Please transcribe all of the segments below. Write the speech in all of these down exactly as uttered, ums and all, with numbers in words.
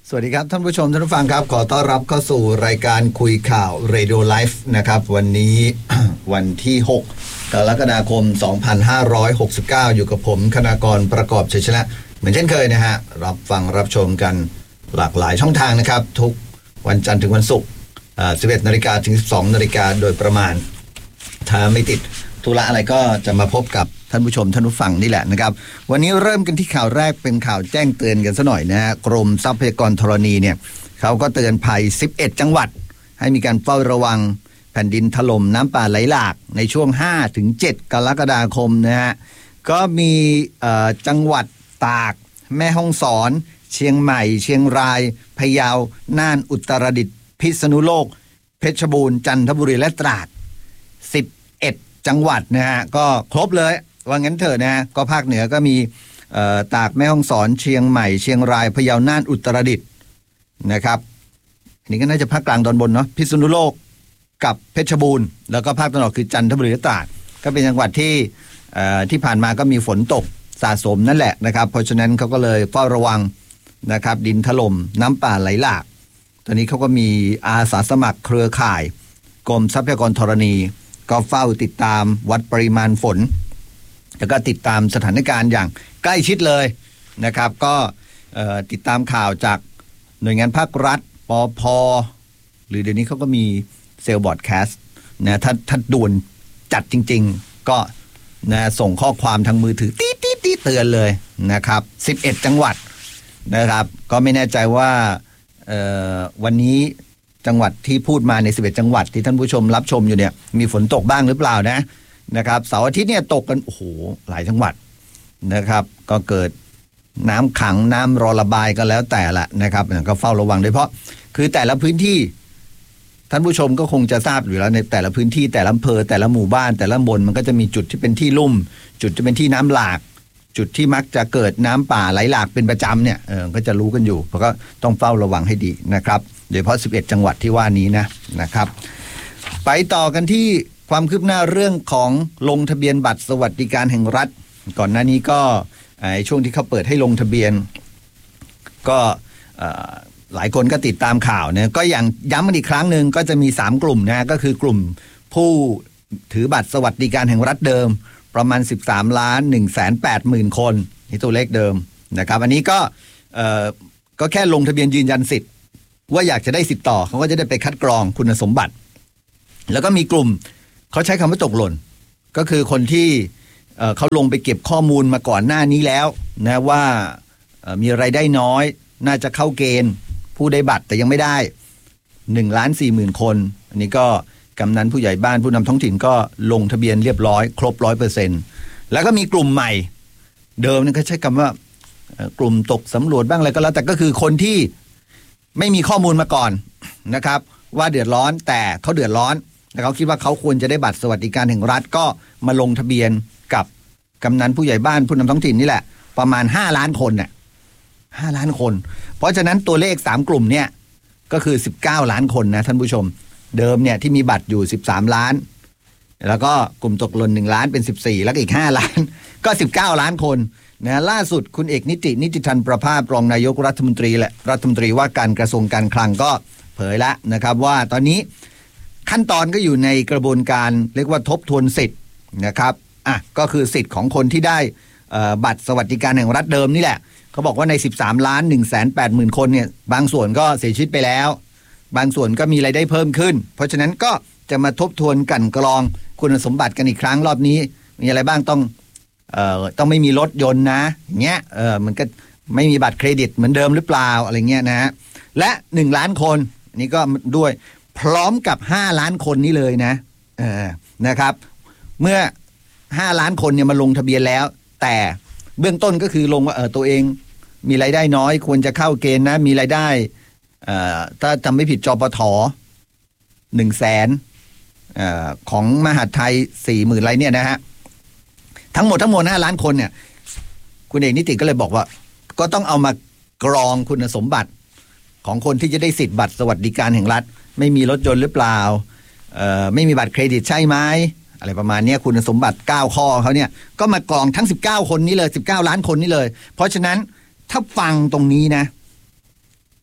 สวัสดีครับท่านผู้ชมท่านผู้ฟังครับขอต้อนรับเข้าสู่รายการคุยข่าว Radio Life นะครับวันนี้ วันที่หกกรกฎาคมสองพันห้าร้อยหกสิบเก้าอยู่กับผมคณากรประกอบชัยชนะเหมือนเช่นเคยนะฮะรับฟังรับชมกันหลากหลายช่องทางนะครับทุกวันจันทร์ถึงวันศุกร์อ่า สิบเอ็ดนาฬิกา ถึง สิบสองนาฬิกาโดยประมาณถ้าไม่ติดธุระอะไรก็จะมาพบกับท่านผู้ชมท่านผู้ฟังนี่แหละนะครับวันนี้เริ่มกันที่ข่าวแรกเป็นข่าวแจ้งเตือนกันซะหน่อยนะฮะกรมทรัพยากรธรณีเนี่ยเขาก็เตือนภัยสิบเอ็ดจังหวัดให้มีการเฝ้าระวังแผ่นดินถล่มน้ำป่าไหลหลากในช่วง ห้าถึงเจ็ด กรกฎาคมนะฮะก็มีจังหวัดตากแม่ฮ่องสอนเชียงใหม่เชียงรายพะเยาน่านอุตรดิตถ์พิษณุโลกเพชรบูรณ์จันทบุรีและตราดสิบเอ็ดจังหวัดนะฮะก็ครบเลยว่างั้นเถอะนะก็ภาคเหนือก็มีตากแม่ฮ่องสอนเชียงใหม่เชียงรายพะเยาน่านอุตรดิตถ์นะครับนี่ก็น่าจะภาคกลางตอนบนเนาะพิษณุโลกกับเพชรบูรณ์แล้วก็ภาคตะวันออกคือจันทบุรีและตราดก็เป็นจังหวัดที่ที่ผ่านมาก็มีฝนตกสะสมนั่นแหละนะครับเพราะฉะนั้นเขาก็เลยเฝ้าระวังนะครับดินถล่มน้ำป่าไหลหลากตอนนี้เขาก็มีอาสาสมัครเครือข่ายกรมทรัพยากรธรณีก็เฝ้าติดตามวัดปริมาณฝนแล้วก็ติดตามสถานการณ์อย่างใกล้ชิดเลยนะครับก็ติดตามข่าวจากหน่วยงานภาครัฐปภ.หรือเดี๋ยวนี้เขาก็มีเซลล์บอร์ดแคสต์นะถ้าถ้าด่วนจัดจริงๆก็นะส่งข้อความทางมือถือตี๊ดตี๊ดตี๊ดเตือนเลยนะครับสิบเอ็ดจังหวัดนะครับก็ไม่แน่ใจว่าวันนี้จังหวัดที่พูดมาในสิบเอ็ดจังหวัดที่ท่านผู้ชมรับชมอยู่เนี่ยมีฝนตกบ้างหรือเปล่านะนะครับเสาร์อาทิตย์เนี่ยตกกันโอ้โหหลายจังหวัดนะครับก็เกิดน้ำขังน้ำรอระบายก็แล้วแต่ละนะครับก็เฝ้าระวังโดยเฉพาะคือแต่ละพื้นที่ท่านผู้ชมก็คงจะทราบอยู่แล้วในแต่ละพื้นที่แต่ละอำเภอแต่ละหมู่บ้านแต่ละตำบลมันก็จะมีจุดที่เป็นที่ลุ่มจุดที่เป็นที่น้ำหลากจุดที่มักจะเกิดน้ำป่าไหลหลากเป็นประจำเนี่ยเออก็จะรู้กันอยู่เพราะก็ต้องเฝ้าระวังให้ดีนะครับโดยเฉพาะสิบเอ็ดจังหวัดที่ว่านี้นะนะครับไปต่อกันที่ความคืบหน้าเรื่องของลงทะเบียนบัตรสวัสดิการแห่งรัฐก่อนหน้านี้ก็ช่วงที่เขาเปิดให้ลงทะเบียนก็หลายคนก็ติดตามข่าวเนี่ยก็อย่างย้ำกันอีกครั้งหนึ่งก็จะมีสามกลุ่มนะก็คือกลุ่มผู้ถือบัตรสวัสดิการแห่งรัฐเดิมประมาณสิบสามล้านหนึ่งแสนแปดหมื่นคนนี่ตัวเลขเดิมนะครับอันนี้ก็ก็แค่ลงทะเบียนยืนยันสิทธิ์ว่าอยากจะได้สิทธิ์ต่อเขาก็จะได้ไปคัดกรองคุณสมบัติแล้วก็มีกลุ่มเขาใช้คำว่าตกหล่นก็คือคนที่เอ่อเขาลงไปเก็บข้อมูลมาก่อนหน้านี้แล้วนะว่ามีรายได้น้อยน่าจะเข้าเกณฑ์ผู้ได้บัตรแต่ยังไม่ได้หนึ่งล้านสี่หมื่นคนอันนี้ก็กำนันผู้ใหญ่บ้านผู้นำท้องถิ่นก็ลงทะเบียนเรียบร้อยครบ ร้อยเปอร์เซ็นต์ แล้วก็มีกลุ่มใหม่เดิมนี่เขาใช้คำว่ากลุ่มตกสำรวจบ้างอะไรก็แล้วแต่ก็คือคนที่ไม่มีข้อมูลมาก่อนนะครับว่าเดือดร้อนแต่เขาเดือดร้อนแต่เขาคิดว่าเขาควรจะได้บัตรสวัสดิการแห่งรัฐก็มาลงทะเบียนกับกำนันผู้ใหญ่บ้านผู้นำท้องถิ่นนี่แหละประมาณห้าล้านคนเนี่ยห้าล้านคนเพราะฉะนั้นตัวเลขสามกลุ่มเนี่ยก็คือสิบเก้าล้านคนนะท่านผู้ชมเดิมเนี่ยที่มีบัตรอยู่สิบสามล้านแล้วก็กลุ่มตกหล่นหนึ่งล้านเป็นสิบสี่แล้วก็อีกห้าล้านก็สิบเก้าล้านคนนะล่าสุดคุณเอกนิตินิติธรประภาสรองนายกรัฐมนตรีและรัฐมนตรีว่าการกระทรวงการคลังก็เผยแล้วนะครับว่าตอนนี้ขั้นตอนก็อยู่ในกระบวนการเรียกว่าทบทวนสิทธิ์นะครับอ่ะก็คือสิทธิ์ของคนที่ได้บัตรสวัสดิการแห่งรัฐเดิมนี่แหละเขาบอกว่าในสิบสามล้านหนึ่งแสนแปดหมื่นคนเนี่ยบางส่วนก็เสียชีวิตไปแล้วบางส่วนก็มีรายได้เพิ่มขึ้นเพราะฉะนั้นก็จะมาทบทวนกลั่นกรองคุณสมบัติกันอีกครั้งรอบนี้มีอะไรบ้างต้องเอ่อต้องไม่มีรถยนต์นะอย่างเงี้ยเออมันก็ไม่มีบัตรเครดิตเหมือนเดิมหรือเปล่าอะไรเงี้ยนะฮะและหนึ่งล้านคนนี่ก็ด้วยพร้อมกับห้าล้านคนนี้เลยนะเออนะครับเมื่อห้าล้านคนเนี่ยมาลงทะเบียนแล้วแต่เบื้องต้นก็คือลงว่าเออตัวเองมีรายได้น้อยควรจะเข้าเกณฑ์นะมีรายได้เอ่อถ้าจำไม่ผิดจปทหนึ่งแสนเอ่อของมหาดไทยสี่หมื่นไรเนี่ยนะฮะทั้งหมดทั้งมวลห้าล้านคนเนี่ยคุณเอกนิติก็เลยบอกว่าก็ต้องเอามากรองคุณสมบัติของคนที่จะได้สิทธิ์บัตรสวัสดิการแห่งรัฐไม่มีรถยนต์หรือเปล่าเอ่อไม่มีบัตรเครดิตใช่ไหมอะไรประมาณนี้คุณสมบัติเก้าข้อเขาเนี่ยก็มากรองทั้งสิบเก้าคนนี้เลยสิบเก้าล้านคนนี้เลยเพราะฉะนั้นถ้าฟังตรงนี้นะ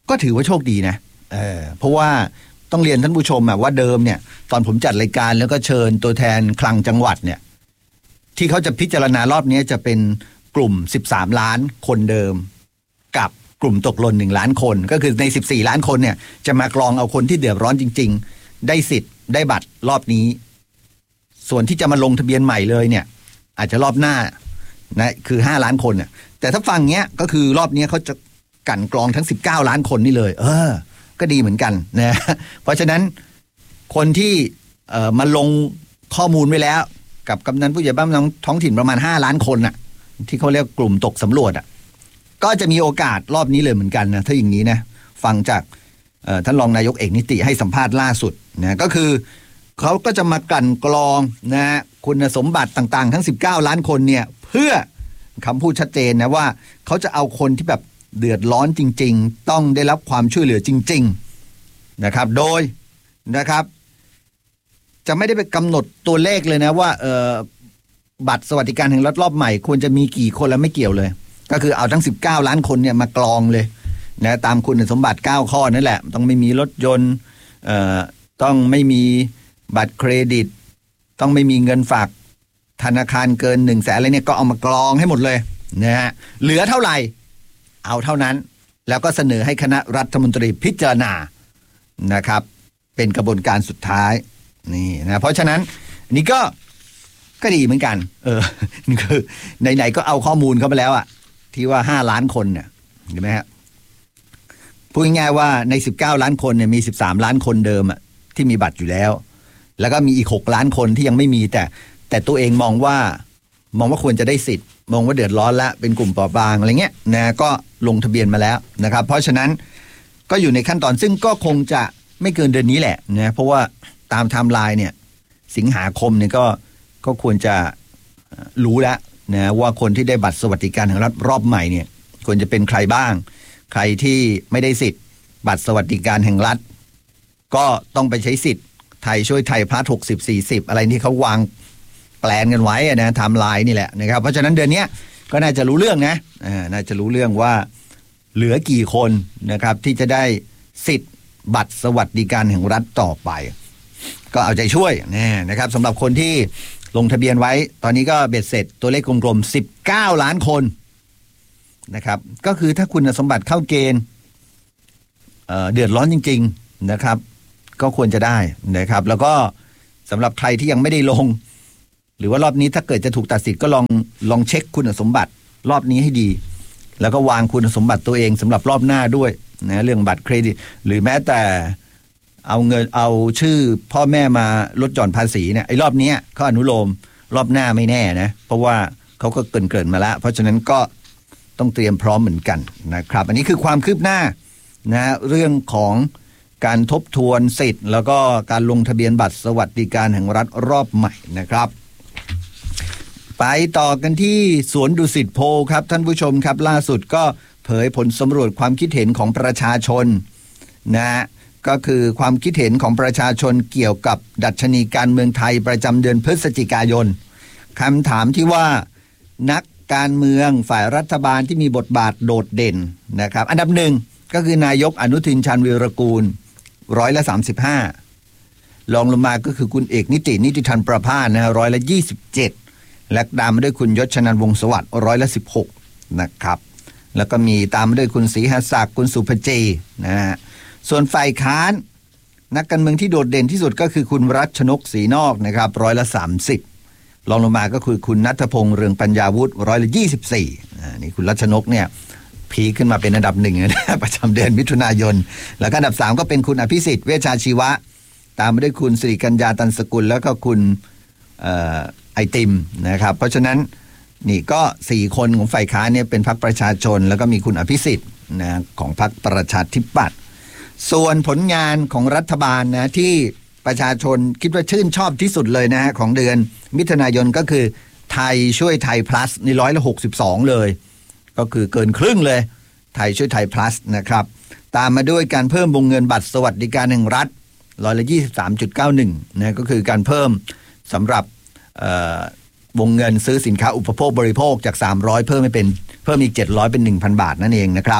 ก็ถือว่าโชคดีนะเออเพราะว่าต้องเรียนท่านผู้ชมอะว่าเดิมเนี่ยตอนผมจัดรายการแล้วก็เชิญตัวแทนคลังจังหวัดเนี่ยที่เขาจะพิจารณารอบนี้จะเป็นกลุ่มสิบสามล้านคนเดิมกับกลุ่มตกหล่นหนึ่งล้านคนก็คือในสิบสี่ล้านคนเนี่ยจะมากรองเอาคนที่เดือดร้อนจริงๆได้สิทธิ์ได้บัตรรอบนี้ส่วนที่จะมาลงทะเบียนใหม่เลยเนี่ยอาจจะรอบหน้านะคือห้าล้านคนเนี่ยแต่ถ้าฟังเงี้ยก็คือรอบนี้เขาจะกั่นกรองทั้งสิบเก้าล้านคนนี่เลยเออก็ดีเหมือนกันนะเพราะฉะนั้นคนที่เอ่อมาลงข้อมูลไว้แล้วกับกำนันผู้ใหญ่บ้านท้องถิ่นประมาณห้าล้านคนน่ะที่เขาเรียกกลุ่มตกสำรวจอ่ะก็จะมีโอกาสรอบนี้เลยเหมือนกันนะถ้าอย่างนี้นะฟังจากท่านรองนายกเอกนิติให้สัมภาษณ์ล่าสุดนะก็คือเขาก็จะมากลั่นกรองนะคุณสมบัติต่างๆทั้งสิบเก้าล้านคนเนี่ยเพื่อคำพูดชัดเจนนะว่าเขาจะเอาคนที่แบบเดือดร้อนจริงๆต้องได้รับความช่วยเหลือจริงๆนะครับโดยนะครับจะไม่ได้ไปกำหนดตัวเลขเลยนะว่าเออบัตรสวัสดิการแห่งรัฐรอบใหม่ควรจะมีกี่คนแล้วไม่เกี่ยวเลยก็คือเอาทั้งสิบเก้าล้านคนเนี่ยมากรองเลยนะตามคุณสมบัติเก้าข้อนั่นแหละต้องไม่มีรถยนต์เอ่อต้องไม่มีบัตรเครดิตต้องไม่มีเงินฝากธนาคารเกินหนึ่งแสนอะไรเนี่ยก็เอามากรองให้หมดเลยนะฮะเหลือเท่าไหร่เอาเท่านั้นแล้วก็เสนอให้คณะรัฐมนตรีพิจารณานะครับเป็นกระบวนการสุดท้ายนี่นะเพราะฉะนั้นนี่ก็ก็ดีเหมือนกันเออนี่คือไหนๆก็เอาข้อมูลเข้าไปแล้วอะที่ว่าห้าล้านคนเนี่ยเห็นไหมฮะพูดง่ายๆว่าในสิบเก้าล้านคนเนี่ยมีสิบสามล้านคนเดิมอะที่มีบัตรอยู่แล้วแล้วก็มีอีกหกล้านคนที่ยังไม่มีแต่แต่ตัวเองมองว่ามองว่าควรจะได้สิทธิ์มองว่าเดือดร้อนแล้วเป็นกลุ่มเปราะบางอะไรเงี้ยนะก็ลงทะเบียนมาแล้วนะครับเพราะฉะนั้นก็อยู่ในขั้นตอนซึ่งก็คงจะไม่เกินเดือนนี้แหละนะเพราะว่าตามไทม์ไลน์เนี่ยสิงหาคมเนี่ยก็ก็ควรจะรู้แล้วนะว่าคนที่ได้บัตรสวัสดิการแห่งรัฐรอบใหม่เนี่ยควรจะเป็นใครบ้างใครที่ไม่ได้สิทธิ์บัตรสวัสดิการแห่งรัฐก็ต้องไปใช้สิทธิ์ไทยช่วยไทยพลัสหกสิบ สี่สิบอะไรที่เขาวางแปลนกันไว้นะไทม์ไลน์นี่แหละนะครับเพราะฉะนั้นเดือนนี้ก็น่าจะรู้เรื่องนะอ่าน่าจะรู้เรื่องว่าเหลือกี่คนนะครับที่จะได้สิทธิ์บัตรสวัสดิการแห่งรัฐต่อไปก็เอาใจช่วยนะครับสำหรับคนที่ลงทะเบียนไว้ตอนนี้ก็เบ็ดเสร็จตัวเลขกลมๆสิบเก้าล้านคนนะครับก็คือถ้าคุณสมบัติเข้าเกณฑ์ เอ่อ เดือดร้อนจริงๆนะครับก็ควรจะได้นะครับแล้วก็สำหรับใครที่ยังไม่ได้ลงหรือว่ารอบนี้ถ้าเกิดจะถูกตัดสิทธิ์ก็ลองลองเช็คคุณสมบัติรอบนี้ให้ดีแล้วก็วางคุณสมบัติตัวเองสำหรับรอบหน้าด้วยนะเรื่องบัตรเครดิตหรือแม้แต่เอาเงินเอาชื่อพ่อแม่มาลดหย่อนภาษีเนี่ยไอ้รอบนี้เขาอนุโลมรอบหน้าไม่แน่นะเพราะว่าเขาก็เกริ่นๆมาแล้วเพราะฉะนั้นก็ต้องเตรียมพร้อมเหมือนกันนะครับอันนี้คือความคืบหน้านะเรื่องของการทบทวนสิทธิ์แล้วก็การลงทะเบียนบัตรสวัสดิการแห่งรัฐรอบใหม่นะครับไปต่อกันที่สวนดุสิตโพลครับท่านผู้ชมครับล่าสุดก็เผยผลสำรวจความคิดเห็นของประชาชนนะก็คือความคิดเห็นของประชาชนเกี่ยวกับดัชนีการเมืองไทยประจำเดือนพฤศจิกายนคำถามที่ว่านักการเมืองฝ่ายรัฐบาลที่มีบทบาทโดดเด่นนะครับอันดับหนึ่งก็คือนายกอนุทินชาญวีรกูลร้อยละสามสิบห้ารองลงมาก็คือคุณเอกนิตินิติธรรมประภาสนะร้อยละยี่สิบเจ็ดและตามมาด้วยคุณยศชนันท์วงศ์สวัสดิ์ร้อยละสิบหกนะครับแล้วก็มีตามมาด้วยคุณศรีหศักดิ์คุณสุภเจนะฮะส่วนฝ่ายค้านนักการเมืองที่โดดเด่นที่สุดก็คือคุณรัชนกศรีนอกนะครับร้อยละสามสิบรองลงมาก็คือคุณณัฐพงษ์เรืองปัญญาวุฒิร้อยละยี่สิบสี่นี่คุณรัชนกเนี่ยพีขึ้นมาเป็นอันดับหนึ่งนะประจำเดือนมิถุนายนแล้วก็อันดับสามก็เป็นคุณอภิสิทธิ์เวชชาชีวะตามมาด้วยคุณสิริกัญญาตันสกุลแล้วก็คุณเอ่อไอติมนะครับเพราะฉะนั้นนี่ก็สี่คนของฝ่ายค้านเนี่ยเป็นพรรคประชาชนแล้วก็มีคุณอภิสิทธิ์นะของพรรคประชาธิปัตย์ส่วนผลงานของรัฐบาลนะที่ประชาชนคิดว่าชื่นชอบที่สุดเลยนะฮะของเดือนมิถุนายนก็คือไทยช่วยไทย plus ในร้อยละหกสิบสองเลยก็คือเกินครึ่งเลยไทยช่วยไทย plus นะครับตามมาด้วยการเพิ่มวงเงินบัตรสวัสดิการแห่งรัฐร้อยละ ยี่สิบสามจุดเก้าหนึ่ง นะก็คือการเพิ่มสำหรับวงเงินซื้อสินค้าอุปโภคบริโภคจากสามร้อยเพิ่มให้เป็นเพิ่มอีกเจ็ดร้อยเป็น หนึ่งพัน บาทนั่นเองนะครับ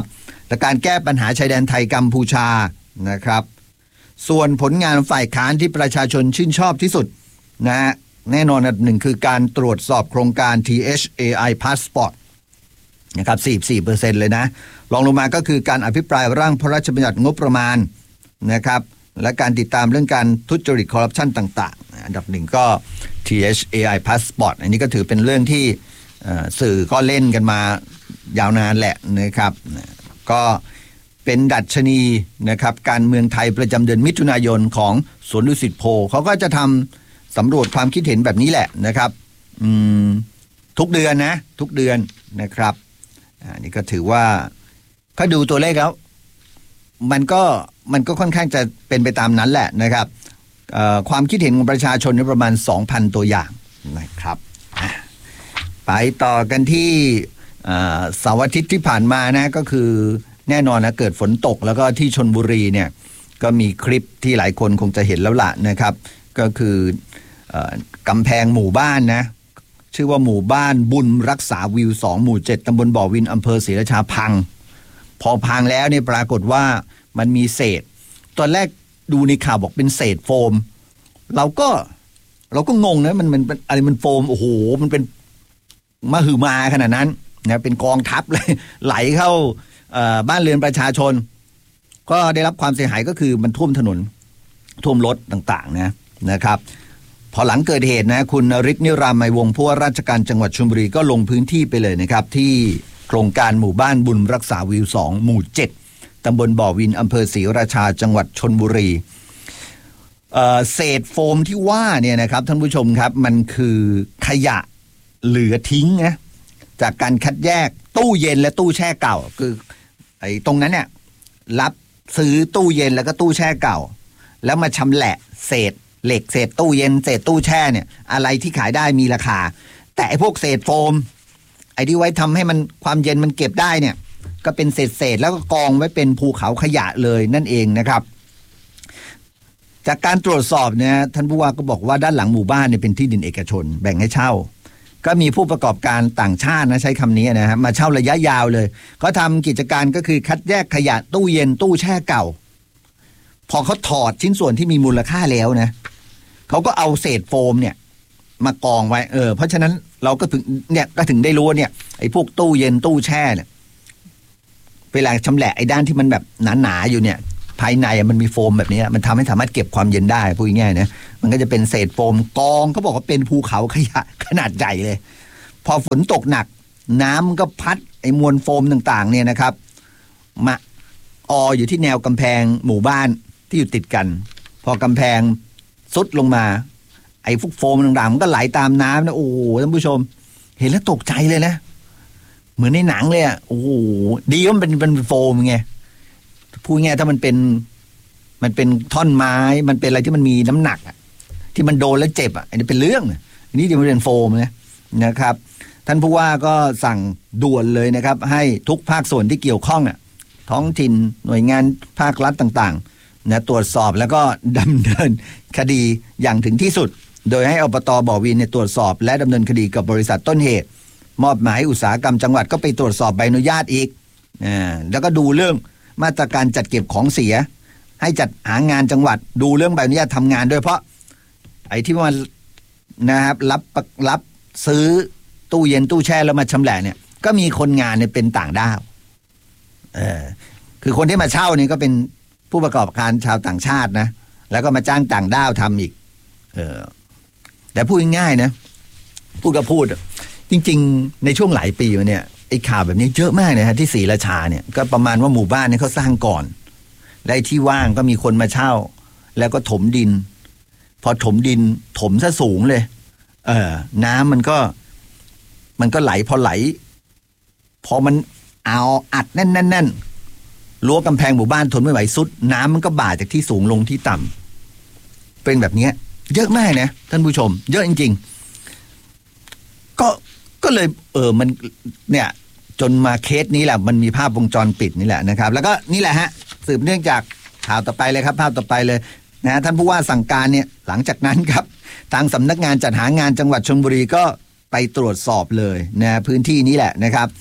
และการแก้ปัญหาชายแดนไทยกัมพูชานะครับส่วนผลงานฝ่ายค้านที่ประชาชนชื่นชอบที่สุดนะฮะแน่นอนอันหนึ่งคือการตรวจสอบโครงการ ที เอช เอ ไอ Passport นะครับ สี่สิบสี่เปอร์เซ็นต์ เลยนะรองลงมาก็คือการอภิปรายร่างพระราชบัญญัติงบประมาณนะครับและการติดตามเรื่องการทุจริตคอร์รัปชันต่างๆอันดับหนึ่งก็ ที เอช เอ ไอ Passport อันนี้ก็ถือเป็นเรื่องที่สื่อก็เล่นกันมายาวนานแหละนะครับก็เป็นดัชนีนะครับการเมืองไทยประจำเดือนมิถุนายนของสวนดุสิตโพลเขาก็จะทำสำรวจความคิดเห็นแบบนี้แหละนะครับทุกเดือนนะทุกเดือนนะครับอันนี้ก็ถือว่าถ้าดูตัวเลขแล้วมันก็มันก็ค่อนข้างจะเป็นไปตามนั้นแหละนะครับความคิดเห็นของประชาชนประมาณ สองพัน ตัวอย่างนะครับไปต่อกันที่เสาร์อาทิตย์ที่ผ่านมานะก็คือแน่นอนนะเกิดฝนตกแล้วก็ที่ชลบุรีเนี่ยก็มีคลิปที่หลายคนคงจะเห็นแล้วล่ะนะครับก็คือกำแพงหมู่บ้านนะชื่อว่าหมู่บ้านบุญรักษาวิวสองหมู่เจ็ดตำบลบ่อวินอำเภอศรีราชาพังพอพังแล้วเนี่ยปรากฏว่ามันมีเศษตอนแรกดูในข่าวบอกเป็นเศษโฟมเราก็เราก็งงนะมันมันอะไรมันโฟมโอ้โหมันเป็นมหึมาขนาดนั้นนะเป็นกองทัพเลยไหลเข้าบ้านเรือนประชาชนก็ได้รับความเสียหายก็คือมันท่วมถนนท่วมรถต่างๆนะนะครับพอหลังเกิดเหตุนะคุณฤทธิ์นิรามไมยวงศ์ผู้ว่าราชการจังหวัดชลบุรีก็ลงพื้นที่ไปเลยนะครับที่โครงการหมู่บ้านบุญรักษาวิวสองหมู่เจ็ดตำบลบ่อวินอำเภอศรีราชาจังหวัดชลบุรีเอ่อเศษโฟมที่ว่าเนี่ยนะครับท่านผู้ชมครับมันคือขยะเหลือทิ้งนะจากการคัดแยกตู้เย็นและตู้แช่เก่าคือไอ้ตรงนั้นเนี่ยรับซื้อตู้เย็นแล้วก็ตู้แช่เก่าแล้วมาชำแหละเศษเหล็กเศษตู้เย็นเศษตู้แช่เนี่ยอะไรที่ขายได้มีราคาแต่ไอ้พวกเศษโฟมไอ้ที่ไว้ทำให้มันความเย็นมันเก็บได้เนี่ยก็เป็นเศษเศษแล้วก็กองไว้เป็นภูเขาขยะเลยนั่นเองนะครับจากการตรวจสอบเนี่ยท่านผู้ว่าก็บอกว่าด้านหลังหมู่บ้านเนี่ยเป็นที่ดินเอกชนแบ่งให้เช่าก็มีผู้ประกอบการต่างชาตินะใช้คำนี้นะครับมาเช่าระยะยาวเลยเขาทำกิจการก็คือคัดแยกขยะตู้เย็นตู้แช่เก่าพอเขาถอดชิ้นส่วนที่มีมูลค่าแล้วนะเขาก็เอาเศษโฟมเนี่ยมากองไว้เออเพราะฉะนั้นเราก็ถึงเนี่ยก็ถึงได้รู้เนี่ยไอ้พวกตู้เย็นตู้แช่เนี่ยเวลาชำแหละไอ้ด้านที่มันแบบหนาๆอยู่เนี่ยภายในมันมีโฟมแบบนี้มันทำให้สามารถเก็บความเย็นได้พูดง่ายๆนะมันก็จะเป็นเศษโฟมกองเขาบอกว่าเป็นภูเขาขยะขนาดใหญ่เลยพอฝนตกหนักน้ำก็พัดไอ้มวลโฟมต่างๆเนี่ยนะครับมาอออยู่ที่แนวกำแพงหมู่บ้านที่อยู่ติดกันพอกำแพงซุดลงมาไอ้พวกโฟมต่างๆมันก็ไหลตามน้ำนะโอ้โหท่านผู้ชมเห็นแล้วตกใจเลยนะเหมือนในหนังเลยอ่ะโอ้โหดีว่ามันเป็นเป็นโฟมไงพูดง่ายถ้ามันเป็นมันเป็นท่อนไม้มันเป็นอะไรที่มันมีน้ำหนักอ่ะที่มันโดนแล้วเจ็บอ่ะอันนี้เป็นเรื่องอันนี้เดี๋ยวมันเป็นโฟมนะนะครับท่านผู้ว่าก็สั่งด่วนเลยนะครับให้ทุกภาคส่วนที่เกี่ยวข้องอ่ะท้องถิ่นหน่วยงานภาครัฐต่างๆนะตรวจสอบแล้วก็ดำเนินคดีอย่างถึงที่สุดโดยให้อบต.บ่อวินเนี่ยตรวจสอบและดำเนินคดีกับบริษัทต้นเหตุมอบหมายอุตสาหกรรมจังหวัดก็ไปตรวจสอบใบอนุญาตอีกอ่าแล้วก็ดูเรื่องมาตรการจัดเก็บของเสียให้จัดหางานจังหวัดดูเรื่องใบอนุญาตทำงานด้วยเพราะไอ้ที่มันนะครับรับรับซื้อตู้เย็นตู้แช่แล้วมาชำแหละเนี่ยก็มีคนงานเนี่ยเป็นต่างด้าวเออคือคนที่มาเช่านี่ก็เป็นผู้ประกอบการชาวต่างชาตินะแล้วก็มาจ้างต่างด้าวทำอีกเออแต่พูดง่ายๆนะพูดก็พูดจริงๆในช่วงหลายปีมาเนี่ยไอ้ข่าวแบบนี้เยอะมากนะฮะที่ศรีราชาเนี่ยก็ประมาณว่าหมู่บ้านนี้เขาสร้างก่อนและที่ว่างก็มีคนมาเช่าแล้วก็ถมดินพอถมดินถมซะสูงเลยเออน้ำมันก็มันก็ไหลพอไหลพอมันเอาอัดแน่นๆรั้วกำแพงหมู่บ้านทนไม่ไหวสุดน้ำมันก็บ่าจากที่สูงลงที่ต่ำเป็นแบบนี้เยอะมากนะท่านผู้ชมเยอะจริงๆก็ก็เลยเออมันเนี่ยจนมาเคสนี้แหละมันมีภาพวงจรปิดนี่แหละนะครับแล้วก็นี่แหละฮะสืบเนื่องจากข่าวต่อไปเลยครับภาพต่อไปเลยนะท่านผู้ว่าสั่งการเนี่ยหลังจากนั้นครับทางสำนักงานจัดหางานจังหวัดชลบุรีก็ไปตรวจสอบเลยนะพื้นที่นี้แหละนะครับ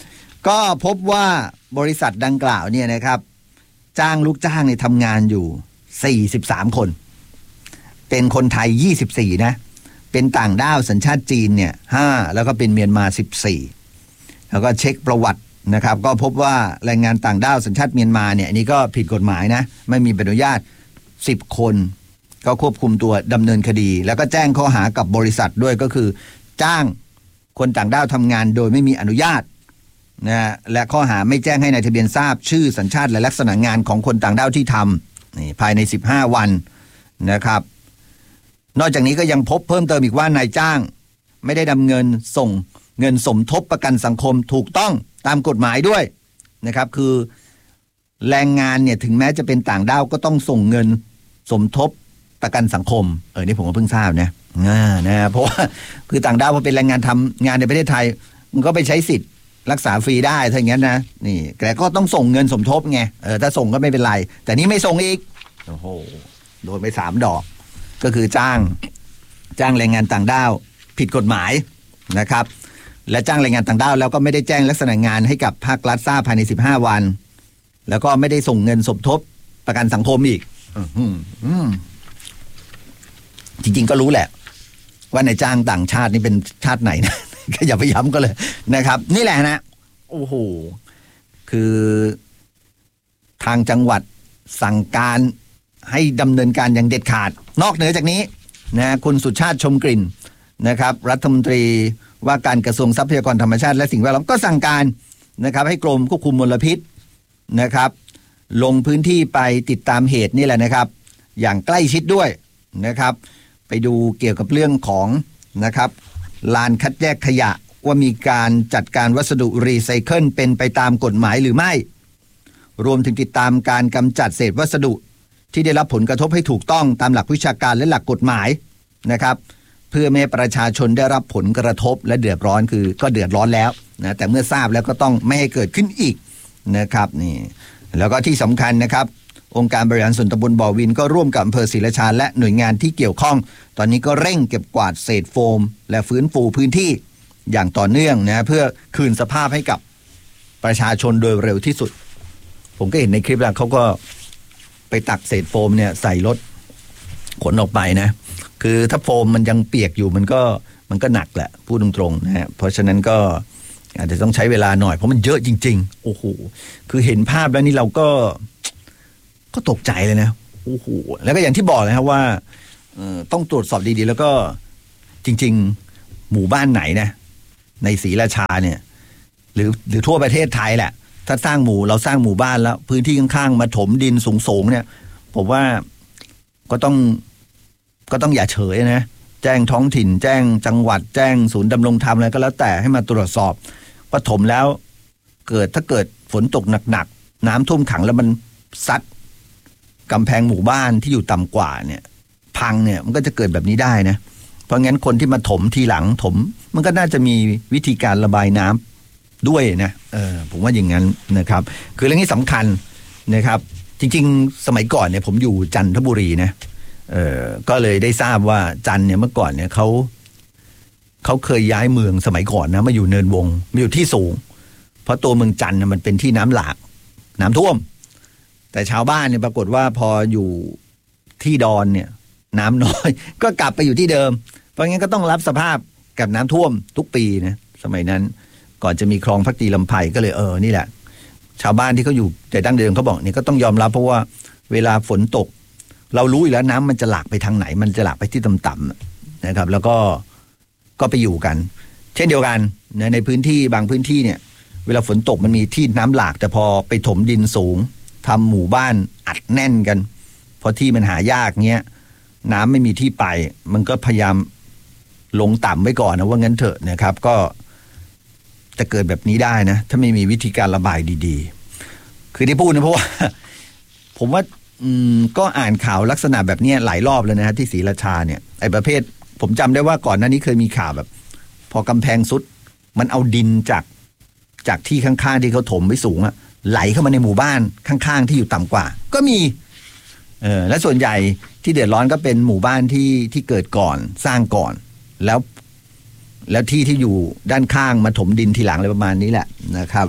ก็พบว่าบริษัทดังกล่าวเนี่ยนะครับจ้างลูกจ้างในทำงานอยู่สี่สิบสามคนเป็นคนไทยยี่สิบสี่นะเป็นต่างด้าวสัญชาติจีนเนี่ยห้าแล้วก็เป็นเมียนมาสิบสี่แล้วก็เช็คประวัตินะครับก็พบว่าแรงงานต่างด้าวสัญชาติเมียนมาเนี่ยอันนี้ก็ผิดกฎหมายนะไม่มีใบอนุญาตสิบคนก็ควบคุมตัวดำเนินคดีแล้วก็แจ้งข้อหากับบริษัทด้วยก็คือจ้างคนต่างด้าวทำงานโดยไม่มีอนุญาตนะและข้อหาไม่แจ้งให้นายทะเบียนทราบชื่อสัญชาติและลักษณะงานของคนต่างด้าวที่ทำนี่ภายในสิบห้าวันนะครับนอกจากนี้ก็ยังพบเพิ่มเติมอีกว่านายจ้างไม่ได้นำเงินส่งเงินสมทบประกันสังคมถูกต้องตามกฎหมายด้วยนะครับคือแรงงานเนี่ยถึงแม้จะเป็นต่างด้าวก็ต้องส่งเงินสมทบประกันสังคมเออนี่ผมก็เพิ่งทราบนะอ่านะเพราะว่าคือต่างด้าวพอเป็นแรงงานทำงานในประเทศไทยมันก็ไปใช้สิทธิ์รักษาฟรีได้ถ้าอย่างนั้นนะนี่แต่ก็ต้องส่งเงินสมทบไงเออถ้าส่งก็ไม่เป็นไรแต่นี่ไม่ส่งอีกโอ้โหโดนไปสามดอกก็คือจ้างจ้างแรงงานต่างด้าวผิดกฎหมายนะครับและจ้างแรงงานต่างด้าวแล้วก็ไม่ได้แจ้งลักษณะงานให้กับภาครัฐทราบภายในสิบห้าวันแล้วก็ไม่ได้ส่งเงินสมทบประกันสังคมอีกจริงๆก็รู้แหละว่านายจ้างต่างชาตินี่เป็นชาติไหนนะก็อย่าไปย้ำก็เลยนะครับนี่แหละนะโอ้โหคือทางจังหวัดสั่งการให้ดำเนินการอย่างเด็ดขาดนอกเหนือจากนี้นะคุณสุชาติชมกลิ่นนะครับรัฐมนตรีว่าการกระทรวงทรัพยากรธรรมชาติและสิ่งแวดล้อมก็สั่งการนะครับให้กรมควบคุมมลพิษนะครับลงพื้นที่ไปติดตามเหตุนี่แหละนะครับอย่างใกล้ชิดด้วยนะครับไปดูเกี่ยวกับเรื่องของนะครับลานคัดแยกขยะว่ามีการจัดการวัสดุรีไซเคิลเป็นไปตามกฎหมายหรือไม่รวมถึงติดตามการกำจัดเศษวัสดุที่ได้รับผลกระทบให้ถูกต้องตามหลักวิชาการและหลักกฎหมายนะครับเพื่อไม่ให้ประชาชนได้รับผลกระทบและเดือดร้อนคือก็เดือดร้อนแล้วนะแต่เมื่อทราบแล้วก็ต้องไม่ให้เกิดขึ้นอีกนะครับนี่แล้วก็ที่สำคัญนะครับองค์การบริหารส่วนตำบลบ่อวินก็ร่วมกับอำเภอศรีราชาและหน่วยงานที่เกี่ยวข้องตอนนี้ก็เร่งเก็บกวาดเศษโฟมและฟื้นฟูพื้นที่อย่างต่อเนื่องนะเพื่อคืนสภาพให้กับประชาชนโดยเร็วที่สุดผมก็เห็นในคลิปแล้วเขาก็ไปตักเศษโฟมเนี่ยใส่รถขนออกไปนะคือถ้าโฟมมันยังเปียกอยู่มันก็มันก็หนักแหละพูดตรงๆนะฮะเพราะฉะนั้นก็อาจจะต้องใช้เวลาหน่อยเพราะมันเยอะจริงๆโอ้โหคือเห็นภาพแล้วนี่เราก็ก็ตกใจเลยนะโอ้โหแล้วก็อย่างที่บอกเลยครับว่าต้องตรวจสอบดีๆแล้วก็จริงๆหมู่บ้านไหนนะในศรีราชาเนี่ยหรือหรือทั่วประเทศไทยแหละถ้าสร้างหมู่เราสร้างหมู่บ้านแล้วพื้นที่ข้างๆมาถมดินสูงๆเนี่ยผมว่าก็ต้องก็ต้องอย่าเฉยนะแจ้งท้องถิ่นแจ้งจังหวัดแจ้งศูนย์ดำรงธรรมอะไรก็แล้วแต่ให้มาตรวจสอบว่าถมแล้วเกิดถ้าเกิดฝนตกหนักๆน้ำท่วมขังแล้วมันซัดกำแพงหมู่บ้านที่อยู่ต่ำกว่าเนี่ยพังเนี่ยมันก็จะเกิดแบบนี้ได้นะเพราะงั้นคนที่มาถมทีหลังถมมันก็น่าจะมีวิธีการระบายน้ำด้วยนะเออผมว่าอย่างนั้นนะครับคือเรื่องนี้สำคัญนะครับจริงๆสมัยก่อนเนี่ยผมอยู่จันทบุรีนะเออก็เลยได้ทราบว่าจันเนี่ยเมื่อก่อนเนี่ยเขาเขาเคยย้ายเมืองสมัยก่อนนะมาอยู่เนินวงมาอยู่ที่สูงเพราะตัวเมืองจันเนี่ยมันเป็นที่น้ำหลากน้ำท่วมแต่ชาวบ้านเนี่ยปรากฏว่าพออยู่ที่ดอนเนี่ยน้ำน้อยก็กลับไปอยู่ที่เดิมเพราะงั้นก็ต้องรับสภาพกับน้ำท่วมทุกปีนะสมัยนั้นก่อนจะมีคลองพักดีลำไผ่ก็เลยเออนี่แหละชาวบ้านที่เขาอยู่แต่ดั้งเดิมเขาบอกเนี่ยก็ต้องยอมรับเพราะว่าเวลาฝนตกเรารู้อยู่แล้วน้ำมันจะหลากไปทางไหนมันจะหลากไปที่ต่ำๆนะครับแล้วก็ก็ไปอยู่กันเช่นเดียวกันในพื้นที่บางพื้นที่เนี่ยเวลาฝนตกมันมีที่น้ำหลากแต่พอไปถมดินสูงทำหมู่บ้านอัดแน่นกันพอที่มันหายากเงี้ยน้ำไม่มีที่ไปมันก็พยายามลงต่ำไว้ก่อนนะว่างั้นเถอะนะครับก็จะเกิดแบบนี้ได้นะถ้าไม่มีวิธีการระบายดีๆคือที่พูดนะเพราะว่าผมว่าอืมก็อ่านข่าวลักษณะแบบนี้หลายรอบเลยนะฮะที่ศรีราชาเนี่ยไอ้ประเภทผมจำได้ว่าก่อนหน้านี้เคยมีข่าวแบบพอกำแพงสุดมันเอาดินจากจากที่ข้างๆที่เขาถมไว้สูงอะไหลเข้ามาในหมู่บ้านข้างๆที่อยู่ต่ำกว่าก็มีเออและส่วนใหญ่ที่เดือดร้อนก็เป็นหมู่บ้านที่ที่เกิดก่อนสร้างก่อนแล้วแล้วที่ที่อยู่ด้านข้างมาถมดินทีหลังอะไรประมาณนี้แหละนะครับ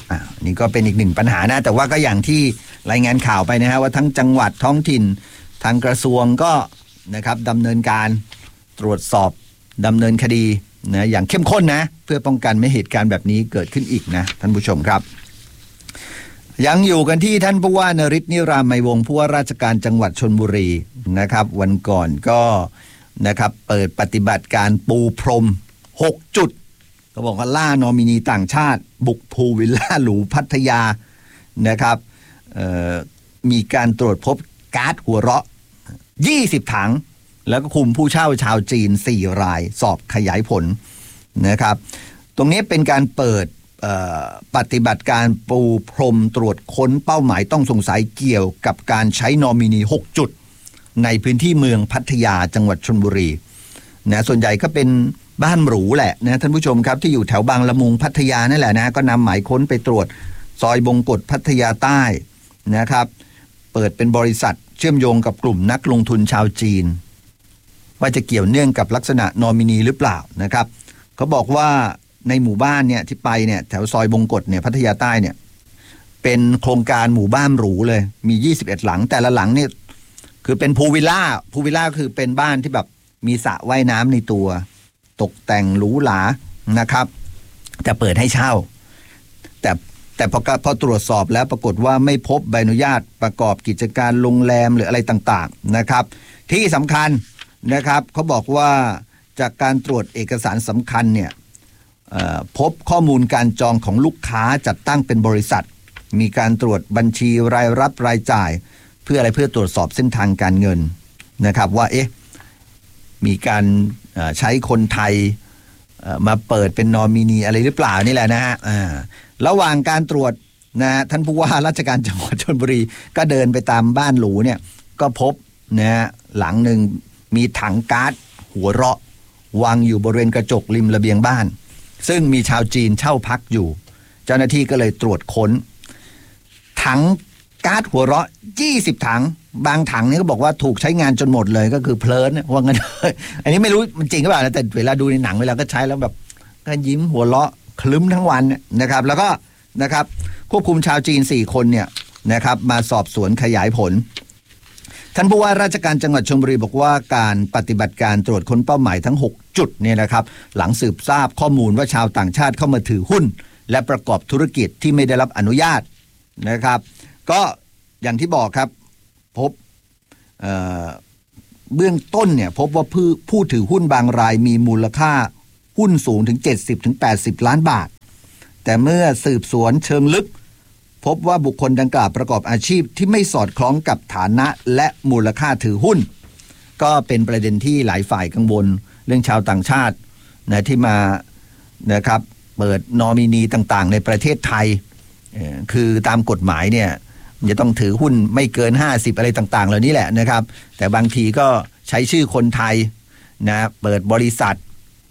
อ่านี่ก็เป็นอีกหนึ่งปัญหานะแต่ว่าก็อย่างที่รายงานข่าวไปนะฮะว่าทั้งจังหวัดท้องถิ่นทางกระทรวงก็นะครับดำเนินการตรวจสอบดำเนินคดีนะอย่างเข้มข้นนะเพื่อป้องกันไม่เหตุการณ์แบบนี้เกิดขึ้นอีกนะท่านผู้ชมครับยังอยู่กันที่ท่านผู้ว่านฤทธิ์นิรามไมยวงศ์ผู้ว่าราชการจังหวัดชลบุรีนะครับวันก่อนก็นะครับเปิดปฏิบัติการปูพรมหกจุดเขาบอกว่าล่านอมินีต่างชาติบุกพูลวิลล่าหรูพัทยานะครับมีการตรวจพบก๊าซหัวเราะยี่สิบถังแล้วก็คุมผู้เช่าชาวจีนสี่รายสอบขยายผลนะครับตรงนี้เป็นการเปิดปฏิบัติการปูพรมตรวจค้นเป้าหมายต้องสงสัยเกี่ยวกับการใช้นอมินีหกจุดในพื้นที่เมืองพัทยาจังหวัดชลบุรีนะส่วนใหญ่ก็เป็นบ้านหรูแหละนะท่านผู้ชมครับที่อยู่แถวบางละมุงพัทยานั่นแหละนะก็นำหมายค้นไปตรวจซอยบงกฎพัทยาใต้นะครับเปิดเป็นบริษัทเชื่อมโยงกับกลุ่มนักลงทุนชาวจีนว่าจะเกี่ยวเนื่องกับลักษณะนอมินีหรือเปล่านะครับเขาบอกว่าในหมู่บ้านเนี่ยที่ไปเนี่ยแถวซอยบงกฎเนี่ยพัทยาใต้เนี่ยเป็นโครงการหมู่บ้านหรูเลยมียี่สิบเอ็ดหลังแต่ละหลังเนี่ยคือเป็นพูลวิลล่าพูลวิลล่าคือเป็นบ้านที่แบบมีสระว่ายน้ำในตัวตกแต่งหรูหรานะครับแต่เปิดให้เช่าแต่แต่พอพอตรวจสอบแล้วปรากฏว่าไม่พบใบอนุญาตประกอบกิจการโรงแรมหรืออะไรต่างๆนะครับที่สำคัญนะครับเขาบอกว่าจากการตรวจเอกสารสำคัญเนี่ยพบข้อมูลการจองของลูกค้าจัดตั้งเป็นบริษัทมีการตรวจบัญชีรายรับรายจ่ายเพื่ออะไรเพื่อตรวจสอบเส้นทางการเงินนะครับว่าเอ๊ะมีการใช้คนไทยมาเปิดเป็นนอมินีอะไรหรือเปล่านี่แหละนะฮะระหว่างการตรวจนะท่านผู้ว่าราชการจังหวัดชลบุรีก็เดินไปตามบ้านหรูเนี่ยก็พบนะหลังหนึ่งมีถังก๊าซหัวเราะวางอยู่บริเวณกระจกริมระเบียงบ้านซึ่งมีชาวจีนเช่าพักอยู่เจ้าหน้าที่ก็เลยตรวจค้นถังก๊าซหัวเราะยี่สิบถังบางถังนี่ก็บอกว่าถูกใช้งานจนหมดเลยก็คือเพลินว่างั้นอันนี้ไม่รู้มันจริงหรือเปล่าแต่เวลาดูในหนังเวลาก็ใช้แล้วแบบก็ยิ้มหัวเราะคลึ้มทั้งวันนะครับแล้วก็นะครับควบคุมชาวจีนสี่คนเนี่ยนะครับมาสอบสวนขยายผลท่านผู้ว่าราชการจังหวัดชลบุรีบอกว่าการปฏิบัติการตรวจค้นเป้าหมายทั้งหกจุดเนี่ยนะครับหลังสืบทราบข้อมูลว่าชาวต่างชาติเข้ามาถือหุ้นและประกอบธุรกิจที่ไม่ได้รับอนุญาตนะครับก็อย่างที่บอกครับพบ เอ่อ เบื้องต้นเนี่ยพบว่าผู้ผู้ถือหุ้นบางรายมีมูลค่าหุ้นสูงถึง เจ็ดสิบถึงแปดสิบ ล้านบาทแต่เมื่อสืบสวนเชิงลึกพบว่าบุคคลดังกล่าวประกอบอาชีพที่ไม่สอดคล้องกับฐานะและมูลค่าถือหุ้นก็เป็นประเด็นที่หลายฝ่ายกังวลเรื่องชาวต่างชาตินะที่มานะครับเปิดนอมินีต่างๆในประเทศไทยคือตามกฎหมายเนี่ยจะต้องถือหุ้นไม่เกินห้าสิบอะไรต่างๆเหล่านี้แหละนะครับแต่บางทีก็ใช้ชื่อคนไทยนะเปิดบริษัท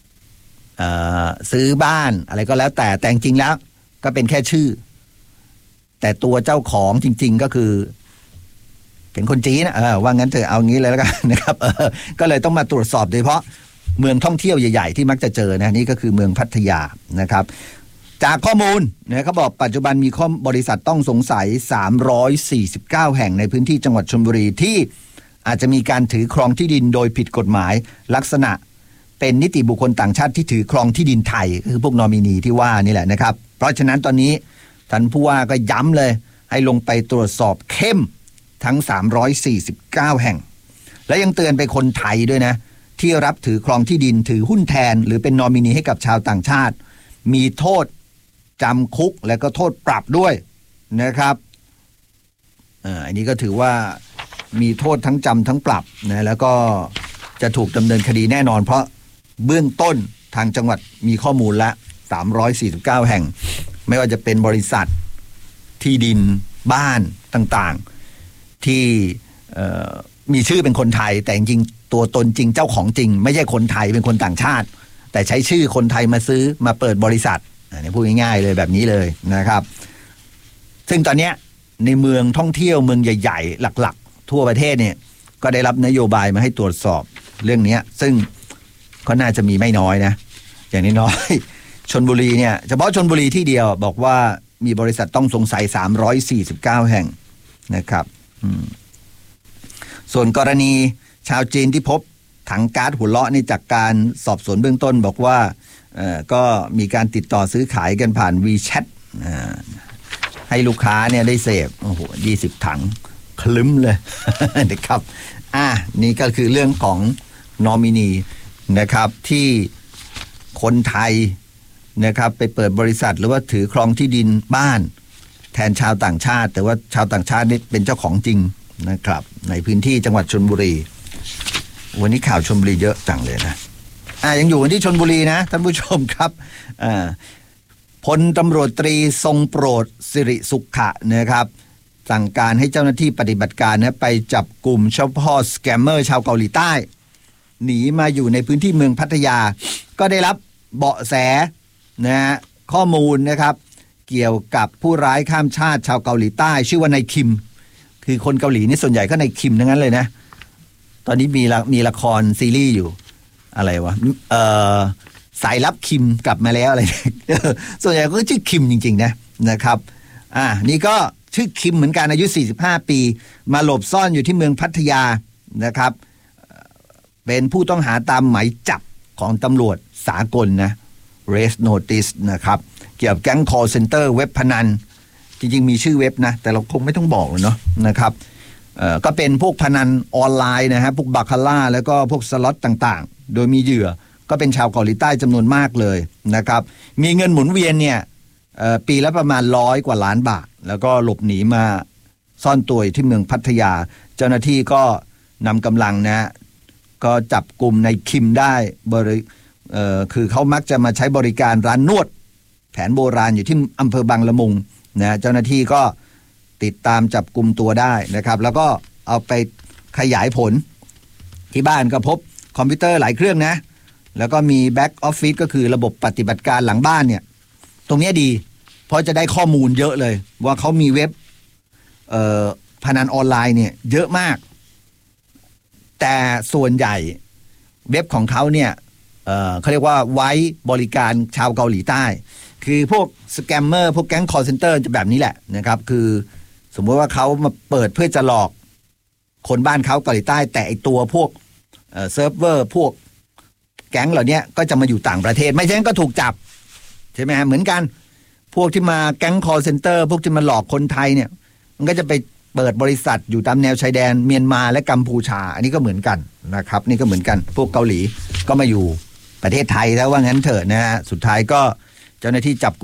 ซื้อบ้านอะไรก็แล้วแต่แต่จริงๆแล้วก็เป็นแค่ชื่อแต่ตัวเจ้าของจริงๆก็คือเป็นคนจีนนะเออว่างั้นเถอะเอางี้เลยแล้วกันนะครับเออก็เลยต้องมาตรวจสอบโดยเฉพาะเมืองท่องเที่ยวใหญ่ๆที่มักจะเจอนะนี่ก็คือเมืองพัทยานะครับจากข้อมูลนะเขาบอกปัจจุบันมีข้อบริษัทต้องสงสัยสามร้อยสี่สิบเก้าแห่งในพื้นที่จังหวัดชลบุรีที่อาจจะมีการถือครองที่ดินโดยผิดกฎหมายลักษณะเป็นนิติบุคคลต่างชาติที่ถือครองที่ดินไทยคือพวกนอมินีที่ว่านี่แหละนะครับเพราะฉะนั้นตอนนี้ท่านผู้ว่าก็ย้ำเลยให้ลงไปตรวจสอบเข้มทั้งสามร้อยสี่สิบเก้าแห่งและยังเตือนไปคนไทยด้วยนะที่รับถือครองที่ดินถือหุ้นแทนหรือเป็นนอมินีให้กับชาวต่างชาติมีโทษจำคุกและก็โทษปรับด้วยนะครับอ่าอันนี้ก็ถือว่ามีโทษทั้งจำทั้งปรับนะแล้วก็จะถูกดำเนินคดีแน่นอนเพราะเบื้องต้นทางจังหวัดมีข้อมูลละสามร้อยสี่สิบเก้าแห่งไม่ว่าจะเป็นบริษัทที่ดินบ้านต่างๆที่มีชื่อเป็นคนไทยแต่จริงๆตัวตนจริงเจ้าของจริงไม่ใช่คนไทยเป็นคนต่างชาติแต่ใช้ชื่อคนไทยมาซื้อมาเปิดบริษัทอันนี้พูดง่ายๆเลยแบบนี้เลยนะครับซึ่งตอนนี้ในเมืองท่องเที่ยวเมืองใหญ่ๆหลักๆทั่วประเทศเนี่ยก็ได้รับนโยบายมาให้ตรวจสอบเรื่องนี้ซึ่งก็น่าจะมีไม่น้อยนะอย่างน้อยชลบุรีเนี่ยเฉพาะชลบุรีที่เดียวบอกว่ามีบริษัทต้องสงสัยสามร้อยสี่สิบเก้าแห่งนะครับส่วนกรณีชาวจีนที่พบถังก๊าซหัวเราะนี่จากการสอบสวนเบื้องต้นบอกว่าก็มีการติดต่อซื้อขายกันผ่าน WeChat ให้ลูกค้าเนี่ยได้เสพโอ้โหยี่สิบถังคลึ้มเลยนะครับอ่ะนี่ก็คือเรื่องของนอมินีนะครับที่คนไทยนะครับไปเปิดบริษัทหรือว่าถือครองที่ดินบ้านแทนชาวต่างชาติแต่ว่าชาวต่างชาตินี่เป็นเจ้าของจริงนะครับในพื้นที่จังหวัดชลบุรีวันนี้ข่าวชลบุรีเยอะจังเลยนะอ่ายังอยู่ที่ชลบุรีนะท่านผู้ชมครับอ่าพลตำรวจตรีทรงโปรดสิริสุขะนะครับสั่งการให้เจ้าหน้าที่ปฏิบัติการนะไปจับกลุ่มเฉพาะสแกมเมอร์ชาวเกาหลีใต้หนีมาอยู่ในพื้นที่เมืองพัทยาก็ได้รับเบาะแสนะฮะข้อมูลนะครับเกี่ยวกับผู้ร้ายข้ามชาติชาวเกาหลีใต้ชื่อว่านายคิมคือคนเกาหลีนี่ส่วนใหญ่ก็นายคิมทั้งนั้นเลยนะตอนนี้มีละมีละครซีรีส์อยู่อะไรวะเอ่อสายลับคิมกลับมาแล้วอะไร ส่วนใหญ่ก็ชื่อคิมจริงๆนะนะครับอ่านี่ก็ชื่อคิมเหมือนกันอายุสี่สิบห้าปีมาหลบซ่อนอยู่ที่เมืองพัทยานะครับเป็นผู้ต้องหาตามหมายจับของตำรวจสากลนะ Red Notice นะครับเกี่ยวกับแก๊ง call center เว็บพนันจริงๆมีชื่อเว็บนะแต่เราคงไม่ต้องบอกเลยเนาะนะครับเอ่อก็เป็นพวกพนันออนไลน์นะฮะพวกบาคาร่าแล้วก็พวกสล็อตต่างๆโดยมีเหยื่อก็เป็นชาวเกาหลีใต้จำนวนมากเลยนะครับมีเงินหมุนเวียนเนี่ยปีละประมาณร้อยกว่าล้านบาทแล้วก็หลบหนีมาซ่อนตัวที่เมืองพัทยาเจ้าหน้าที่ก็นำกำลังนะก็จับกลุ่มในคิมได้บริเอ่อคือเขามักจะมาใช้บริการร้านนวดแผนโบราณอยู่ที่อำเภอบางละมุงนะเจ้าหน้าที่ก็ติดตามจับกลุ่มตัวได้นะครับแล้วก็เอาไปขยายผลที่บ้านก็พบคอมพิวเตอร์หลายเครื่องนะแล้วก็มีแบ็กออฟฟิศก็คือระบบปฏิบัติการหลังบ้านเนี่ยตรงนี้ดีเพราะจะได้ข้อมูลเยอะเลยว่าเขามีเว็บเอ่อพนันออนไลน์เนี่ยเยอะมากแต่ส่วนใหญ่เว็บของเขาเนี่ยเอ่อเขาเรียกว่าไว้บริการชาวเกาหลีใต้คือพวกสแกมเมอร์พวกแก๊งคอลเซ็นเตอร์จะแบบนี้แหละนะครับคือสมมติว่าเขามาเปิดเพื่อจะหลอกคนบ้านเขาเกาหลีใต้แต่ไอตัวพวกเอ่อเซิร์ฟเวอร์พวกแก๊งเหล่านี้ก็จะมาอยู่ต่างประเทศไม่ใช่นั้นก็ถูกจับใช่ไหมฮะเหมือนกันพวกที่มาแก๊งคอลเซ็นเตอร์พวกที่มาหลอกคนไทยเนี่ยมันก็จะไปเปิดบริษัทอยู่ตามแนวชายแดนเมียนมาและกัมพูชาอันนี้ก็เหมือนกันนะครับนี่ก็เหมือนกันพวกเกาหลีก็มาอยู่ประเทศไทยแล้วว่างั้นเถอะนะฮะสุดท้ายก็เจ้าหน้าที่จับ